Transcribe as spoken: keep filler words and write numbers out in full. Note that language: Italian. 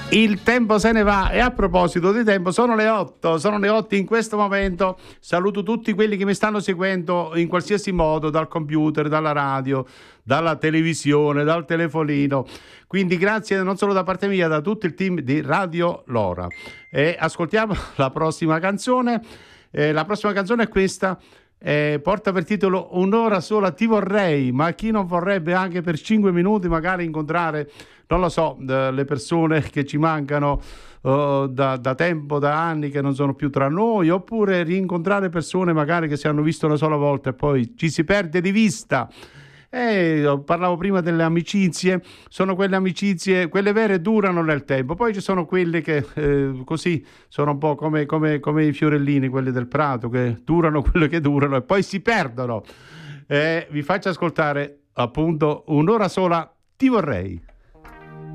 Il tempo se ne va e a proposito di tempo sono le otto, sono le otto in questo momento. Saluto tutti quelli che mi stanno seguendo in qualsiasi modo, dal computer, dalla radio, dalla televisione, dal telefonino. Quindi grazie non solo da parte mia, da tutto il team di Radio Lora. E ascoltiamo la prossima canzone. Eh, la prossima canzone è questa. Eh, porta per titolo Un'ora sola ti vorrei, ma chi non vorrebbe anche per cinque minuti magari incontrare, non lo so, eh, le persone che ci mancano uh, da, da tempo, da anni, che non sono più tra noi, oppure rincontrare persone magari che si hanno visto una sola volta e poi ci si perde di vista. Eh, parlavo prima delle amicizie, sono quelle amicizie, quelle vere durano nel tempo, poi ci sono quelle che eh, così sono un po' come, come, come i fiorellini, quelli del prato, che durano quello che durano e poi si perdono. Eh, vi faccio ascoltare appunto Un'ora sola ti vorrei.